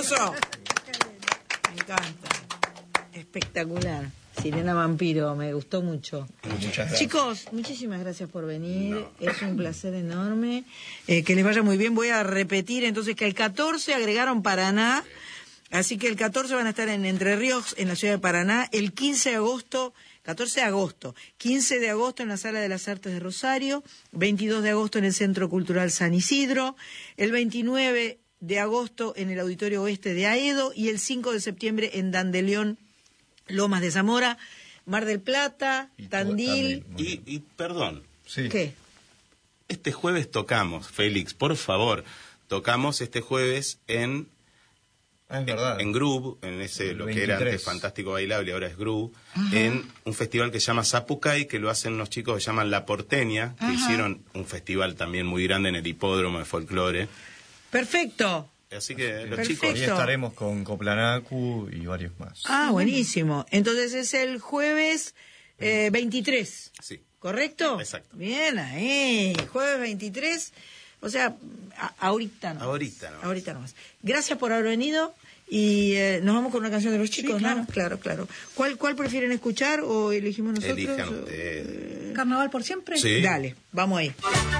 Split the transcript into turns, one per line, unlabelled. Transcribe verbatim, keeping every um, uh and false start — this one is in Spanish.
hermoso. Me encanta. Espectacular. Sirena Vampiro, me gustó mucho.
Muchas gracias.
Chicos, muchísimas gracias por venir. No. Es un placer enorme. Eh, que les vaya muy bien. Voy a repetir entonces que el catorce agregaron Paraná. Así que el catorce van a estar en Entre Ríos, en la ciudad de Paraná. El quince de agosto, catorce de agosto, quince de agosto en la Sala de las Artes de Rosario, veintidós de agosto en el Centro Cultural San Isidro, el veintinueve de agosto en el Auditorio Oeste de Aedo y el cinco de septiembre en Dandelión, Lomas de Zamora, Mar del Plata, y Tandil.
Y, y perdón.
Sí. ¿Qué?
Este jueves tocamos, Félix, por favor, tocamos este jueves en...
Ah, es verdad.
En Groove, en ese
el
lo
veintitrés.
Que era antes Fantástico Bailable, ahora es Groove, ajá, en un festival que se llama Zapucay, que lo hacen unos chicos que se llaman La Porteña, que ajá, hicieron un festival también muy grande en el Hipódromo de Folclore.
Perfecto.
Así que los
Perfecto.
chicos...
Ahí estaremos con Coplanacu y varios más.
Ah, buenísimo. Entonces es el jueves eh, veintitrés.
Sí.
¿Correcto?
Exacto.
Bien ahí. Jueves veintitrés. O sea, a, ahorita no.
Ahorita no.
Ahorita nomás. Gracias por haber venido y eh, nos vamos con una canción de los chicos, sí, claro. ¿no? Claro, claro. ¿Cuál, ¿Cuál prefieren escuchar o elegimos nosotros?
Elijan ustedes.
¿Carnaval por siempre?
Sí.
Dale, vamos ahí.